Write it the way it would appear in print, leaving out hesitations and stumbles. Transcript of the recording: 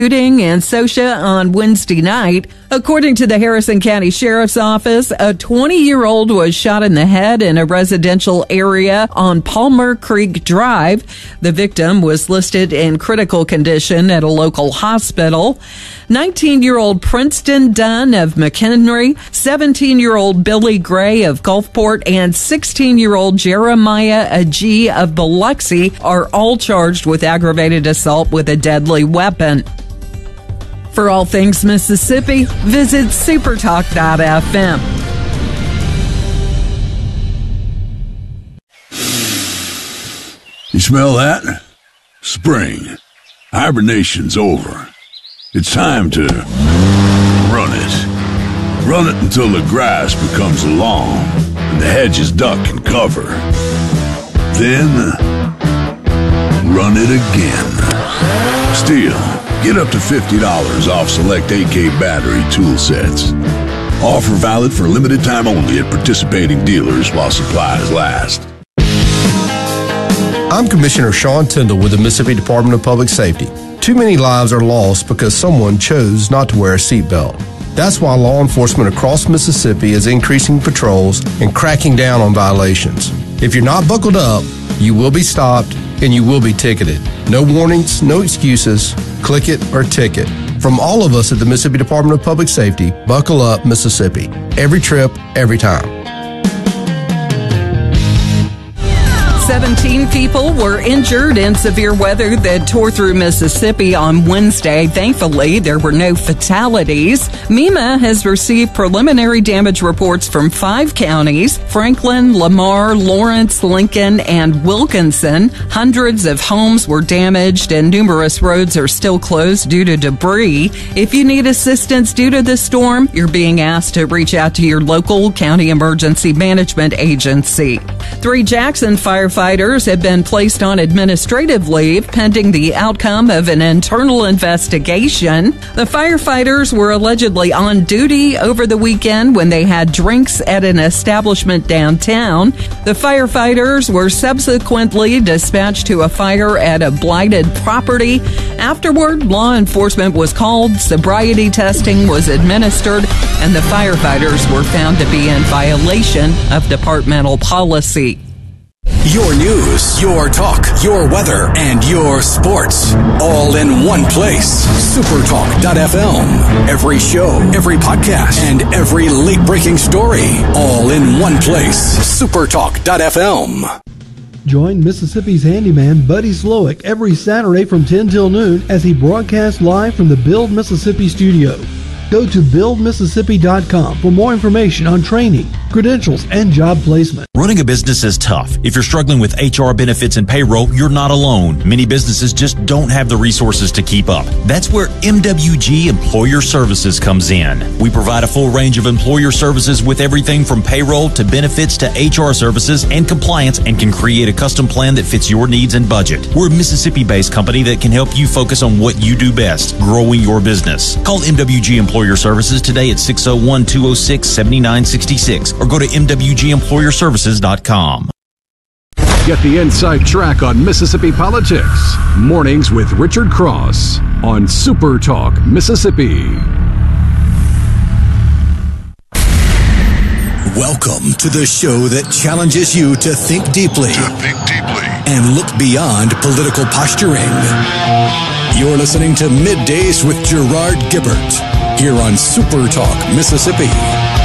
shooting in Sautia on Wednesday night. According to the Harrison County Sheriff's Office, a 20-year-old was shot in the head in a residential area on Palmer Creek Drive. The victim was listed in critical condition at a local hospital. 19-year-old Princeton Dunn of McHenry, 17-year-old Billy Gray of Gulfport, and 16-year-old Jeremiah Agee of Biloxi are all charged with aggravated assault with a deadly weapon. For all things Mississippi, visit supertalk.fm. You smell that? Spring. Hibernation's over. It's time to run it. Run it until the grass becomes long and the hedges duck and cover. Then, run it again. Still, get up to $50 off select AK battery tool sets. Offer valid for limited time only at participating dealers while supplies last. I'm Commissioner Sean Tyndall with the Mississippi Department of Public Safety. Too many lives are lost because someone chose not to wear a seatbelt. That's why law enforcement across Mississippi is increasing patrols and cracking down on violations. If you're not buckled up, you will be stopped and you will be ticketed. No warnings, no excuses. Click it or ticket. From all of us at the Mississippi Department of Public Safety, buckle up, Mississippi. Every trip, every time. 17 people were injured in severe weather that tore through Mississippi on Wednesday. Thankfully, there were no fatalities. MEMA has received preliminary damage reports from 5 counties: Franklin, Lamar, Lawrence, Lincoln, and Wilkinson. Hundreds of homes were damaged and numerous roads are still closed due to debris. If you need assistance due to the storm, you're being asked to reach out to your local county emergency management agency. 3 Jackson firefighters have been placed on administrative leave pending the outcome of an internal investigation. The firefighters were allegedly on duty over the weekend when they had drinks at an establishment downtown. The firefighters were subsequently dispatched to a fire at a blighted property. Afterward, law enforcement was called, sobriety testing was administered, and the firefighters were found to be in violation of departmental policy. Your news, your talk, your weather, and your sports. All in one place. Supertalk.fm. Every show, every podcast, and every late-breaking story. All in one place. Supertalk.fm. Join Mississippi's handyman Buddy Slowick every Saturday from 10 till noon as he broadcasts live from the Build Mississippi studio. Go to buildmississippi.com for more information on training, credentials, and job placement. Running a business is tough. If you're struggling with HR, benefits, and payroll, you're not alone. Many businesses just don't have the resources to keep up. That's where MWG Employer Services comes in. We provide a full range of employer services with everything from payroll to benefits to HR services and compliance, and can create a custom plan that fits your needs and budget. We're a Mississippi-based company that can help you focus on what you do best, growing your business. Call MWG Employer Services today at 601-206-7966 or go to mwgemployerservices.com. Get the inside track on Mississippi politics. Mornings with Richard Cross on Super Talk Mississippi. Welcome to the show that challenges you to think deeply. And look beyond political posturing. You're listening to Middays with Gerard Gibbert here on Super Talk Mississippi.